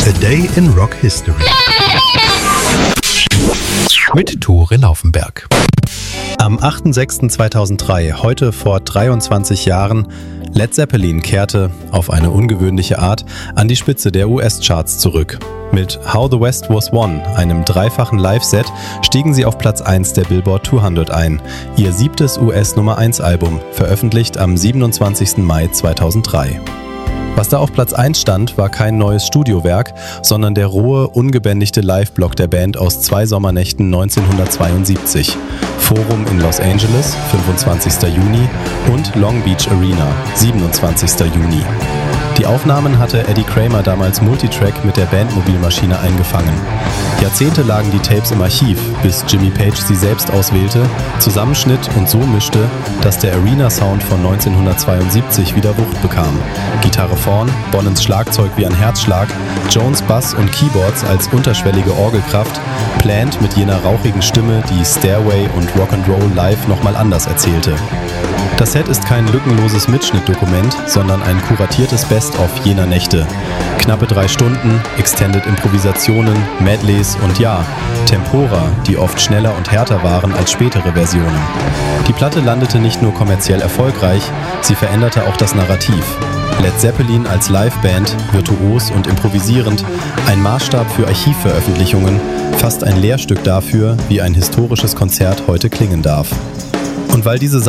A Day in Rock History mit Tore Laufenberg. Am 8.6.2003, heute vor 23 Jahren, Led Zeppelin kehrte, auf eine ungewöhnliche Art, an die Spitze der US-Charts zurück. Mit How the West Was Won, einem dreifachen Live-Set, stiegen sie auf Platz 1 der Billboard 200 ein, ihr 7. US-Nummer-1-Album, veröffentlicht am 27. Mai 2003. Was da auf Platz 1 stand, war kein neues Studiowerk, sondern der rohe, ungebändigte Live-Block der Band aus 2 Sommernächten 1972. Forum in Los Angeles, 25. Juni, und Long Beach Arena, 27. Juni. Die Aufnahmen hatte Eddie Kramer damals Multitrack mit der Bandmobilmaschine eingefangen. Jahrzehnte lagen die Tapes im Archiv, bis Jimmy Page sie selbst auswählte, zusammenschnitt und so mischte, dass der Arena-Sound von 1972 wieder Wucht bekam. Gitarre vorn, Bonnens Schlagzeug wie ein Herzschlag, Jones Bass und Keyboards als unterschwellige Orgelkraft, Plant mit jener rauchigen Stimme, die Stairway und Rock'n'Roll live nochmal anders erzählte. Das Set ist kein lückenloses Mitschnittdokument, sondern ein kuratiertes Best-of jener Nächte. Knappe 3 Stunden, Extended Improvisationen, Medleys und ja, Tempora, die oft schneller und härter waren als spätere Versionen. Die Platte landete nicht nur kommerziell erfolgreich, sie veränderte auch das Narrativ. Led Zeppelin als Liveband, virtuos und improvisierend, ein Maßstab für Archivveröffentlichungen, fast ein Lehrstück dafür, wie ein historisches Konzert heute klingen darf. Und weil diese